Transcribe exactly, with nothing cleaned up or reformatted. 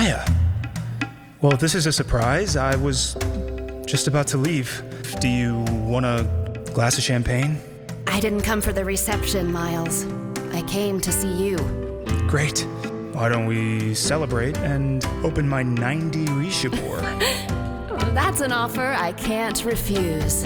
Maya! Well, this is a surprise. I was just about to leave. Do you want a glass of champagne? I didn't come for the reception, Miles. I came to see you. Great. Why don't we celebrate and open my ninety Rishabor? That's an offer I can't refuse.